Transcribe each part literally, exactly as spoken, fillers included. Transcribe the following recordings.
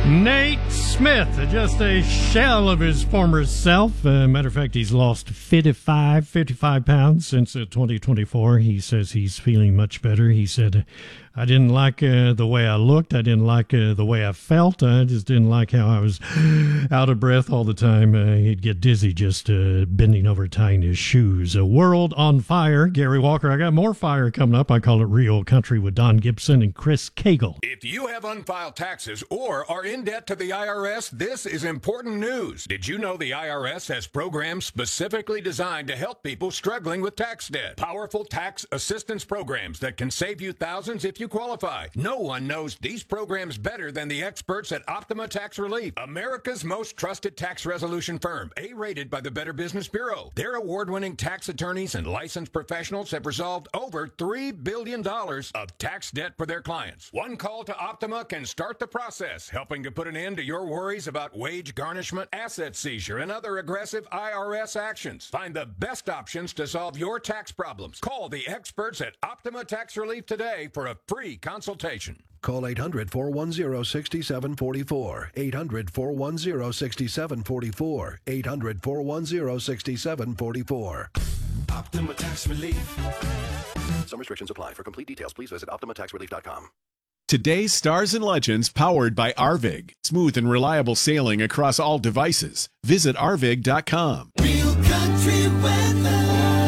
Nate Smith, just a shell of his former self. Uh, matter of fact, he's lost fifty-five, fifty-five pounds since uh, twenty twenty-four. He says he's feeling much better. He said, I didn't like uh, the way I looked. I didn't like uh, the way I felt. I just didn't like how I was out of breath all the time. Uh, he'd get dizzy just uh, bending over tying his shoes. A world on fire. Gary Walker, I got more fire coming up. I call it Real Country with Don Gibson and Chris Cagle. If you have unfiled taxes or are in debt to the I R S, this is important news. Did you know the I R S has programs specifically designed to help people struggling with tax debt? Powerful tax assistance programs that can save you thousands if you qualify. No one knows these programs better than the experts at Optima Tax Relief, America's most trusted tax resolution firm, A-rated by the Better Business Bureau. Their award-winning tax attorneys and licensed professionals have resolved over three billion dollars of tax debt for their clients. One call to Optima can start the process, helping to put an end to your worries about wage garnishment, asset seizure, and other aggressive I R S actions. Find the best options to solve your tax problems. Call the experts at Optima Tax Relief today for a free consultation. Call eight hundred, four one zero, six seven four four. eight hundred, four one zero, six seven four four. eight hundred, four one zero, six seven four four. Optima Tax Relief. Some restrictions apply. For complete details, please visit optima tax relief dot com. Today's Stars and Legends powered by Arvig. Smooth and reliable sailing across all devices. Visit arvig dot com. Real country weather.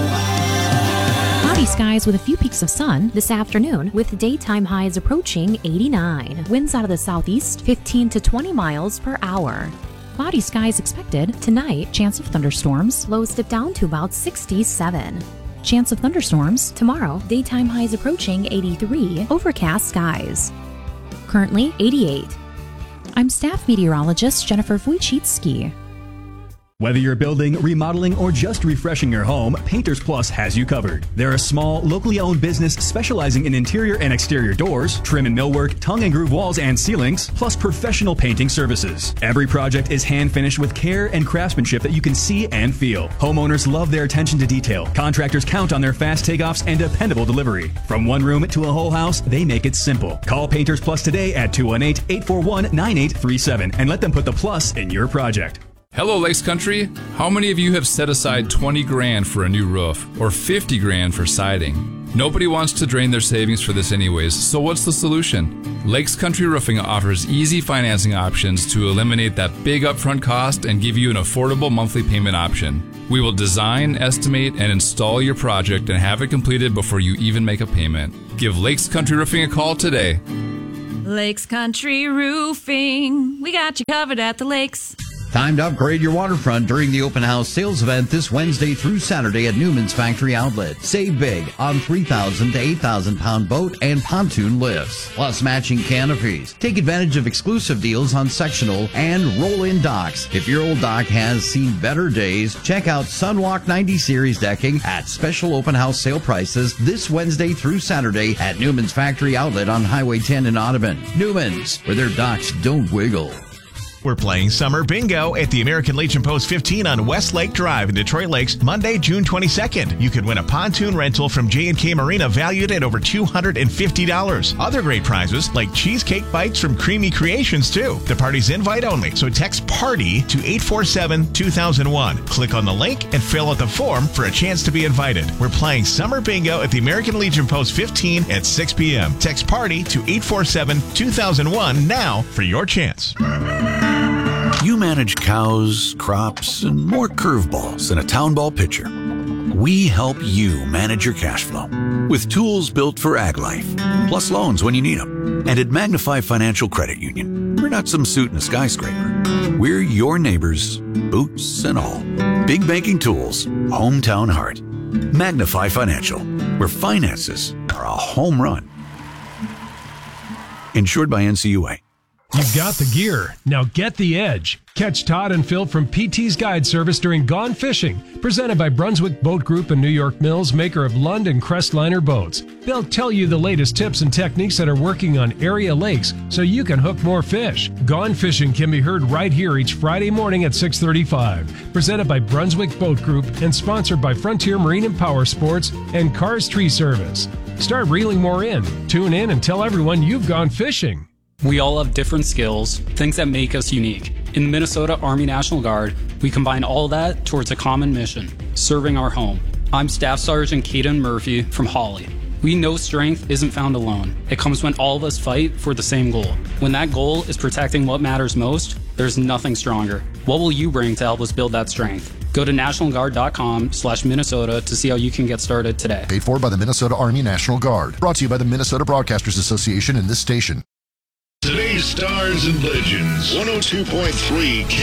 Cloudy skies with a few peaks of sun this afternoon, with daytime highs approaching eighty-nine. Winds out of the southeast fifteen to twenty miles per hour. Cloudy skies expected tonight. Chance of thunderstorms. Lows dip down to about sixty-seven. Chance of thunderstorms tomorrow. Daytime highs approaching eighty-three. Overcast skies. Currently eighty-eight. I'm staff meteorologist Jennifer Wojcicki. Whether you're building, remodeling, or just refreshing your home, Painters Plus has you covered. They're a small, locally owned business specializing in interior and exterior doors, trim and millwork, tongue and groove walls and ceilings, plus professional painting services. Every project is hand finished with care and craftsmanship that you can see and feel. Homeowners love their attention to detail. Contractors count on their fast takeoffs and dependable delivery. From one room to a whole house, they make it simple. Call Painters Plus today at two one eight, eight four one, nine eight three seven and let them put the plus in your project. Hello, Lakes Country. How many of you have set aside twenty grand for a new roof or fifty grand for siding? Nobody wants to drain their savings for this anyways, so what's the solution? Lakes Country Roofing offers easy financing options to eliminate that big upfront cost and give you an affordable monthly payment option. We will design, estimate, and install your project and have it completed before you even make a payment. Give Lakes Country Roofing a call today. Lakes Country Roofing. We got you covered at the lakes. Time to upgrade your waterfront during the open house sales event this Wednesday through Saturday at Newman's Factory Outlet. Save big on three thousand to eight thousand pound boat and pontoon lifts, plus matching canopies. Take advantage of exclusive deals on sectional and roll-in docks. If your old dock has seen better days, check out Sunwalk ninety Series decking at special open house sale prices this Wednesday through Saturday at Newman's Factory Outlet on Highway ten in Audubon. Newman's, where their docks don't wiggle. We're playing Summer Bingo at the American Legion Post fifteen on West Lake Drive in Detroit Lakes, Monday, June twenty-second. You could win a pontoon rental from J and K Marina valued at over two hundred fifty dollars. Other great prizes like cheesecake bites from Creamy Creations, too. The party's invite only, so text PARTY to eight four seven, two thousand one. Click on the link and fill out the form for a chance to be invited. We're playing Summer Bingo at the American Legion Post fifteen at six p.m. Text PARTY to eight four seven, two thousand one now for your chance. You manage cows, crops, and more curveballs than a town ball pitcher. We help you manage your cash flow with tools built for ag life, plus loans when you need them. And at Magnify Financial Credit Union, we're not some suit in a skyscraper. We're your neighbors, boots and all. Big banking tools, hometown heart. Magnify Financial, where finances are a home run. Insured by N C U A. You've got the gear. Now get the edge. Catch Todd and Phil from P T's Guide Service during Gone Fishing, presented by Brunswick Boat Group and New York Mills, maker of Lund and Crestliner boats. They'll tell you the latest tips and techniques that are working on area lakes so you can hook more fish. Gone Fishing can be heard right here each Friday morning at six thirty-five. Presented by Brunswick Boat Group and sponsored by Frontier Marine and Power Sports and Cars Tree Service. Start reeling more in. Tune in and tell everyone you've gone fishing. We all have different skills, things that make us unique. In the Minnesota Army National Guard, we combine all that towards a common mission, serving our home. I'm Staff Sergeant Caden Murphy from Hawley. We know strength isn't found alone. It comes when all of us fight for the same goal. When that goal is protecting what matters most, there's nothing stronger. What will you bring to help us build that strength? Go to national guard dot com slash Minnesota to see how you can get started today. Paid for by the Minnesota Army National Guard. Brought to you by the Minnesota Broadcasters Association and this station. Today's Stars and Legends, one oh two point three